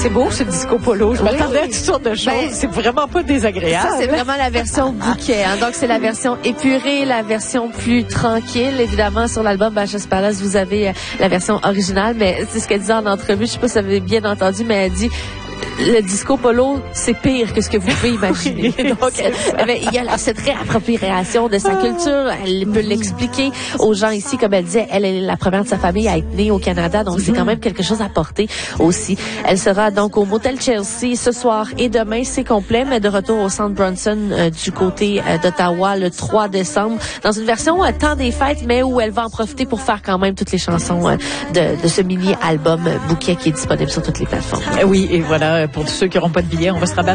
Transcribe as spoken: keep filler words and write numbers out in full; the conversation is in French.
C'est beau, ce disco polo. Je Oui, m'attendais oui. à toutes sortes de choses. Ben, c'est vraiment pas désagréable. Ça, c'est vraiment la version bouquet. Hein. Donc, c'est la version épurée, la version plus tranquille. Évidemment, sur l'album Bachelor's Palace, vous avez euh, la version originale. Mais c'est ce qu'elle disait en entrevue. Je sais pas si vous avez bien entendu, mais elle dit... Le disco polo, c'est pire que ce que vous pouvez imaginer. Oui, Donc, elle, elle, il y a cette réappropriation de sa culture. Elle peut l'expliquer aux gens ici. Comme elle disait, elle est la première de sa famille à être née au Canada. Donc, c'est quand même quelque chose à porter aussi. Elle sera donc au Motel Chelsea ce soir et demain. C'est complet, mais de retour au Centre Bronson euh, du côté euh, d'Ottawa le trois décembre. Dans une version euh, temps des fêtes, mais où elle va en profiter pour faire quand même toutes les chansons euh, de, de ce mini-album euh, bouquet qui est disponible sur toutes les plateformes. Oui, et voilà, pour tous ceux qui n'auront pas de billets, on va se rabattre